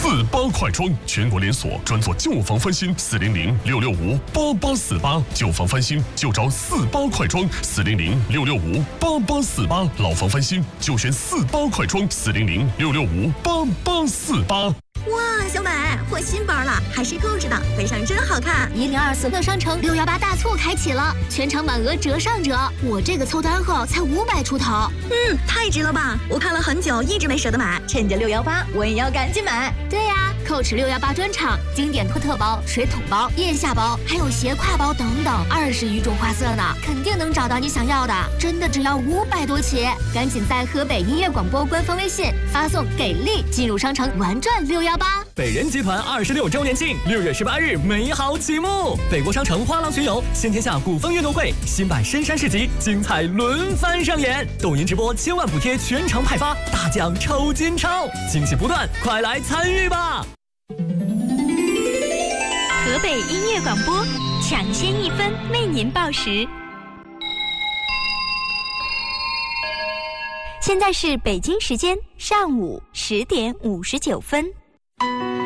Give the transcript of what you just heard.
48快装，全国连锁，专做旧房翻新，400-665-8848，旧房翻新就找48快装，400-665-8848，老房翻新就选48快装，400-665-8848。 哇，小美，换新包了，还是购置的，背上真好看。 1024乐商城618大促开启了，全场满额折上折，我这个凑单后才500出头。 太值了吧！我看了很久，一直没舍得买，趁着618，我也要赶紧买。 对呀，Coach 618专场，经典托特包、水桶包、腋下包，还有斜挎包等等，20余种花色呢，肯定能找到你想要的。真的只要500多起，赶紧在河北音乐广播官方微信发送“给力”进入商城玩转618。 北人集团26周年庆，6月18日美好启幕。北国商城花廊巡游，先天下古风运动会，新版深山市集，精彩轮番上演。抖音直播1000万补贴全程派发，大奖抽金钞，惊喜不断，快来参与吧！ 河北音乐广播，抢先1分为您报时。现在是北京时间上午10点59分。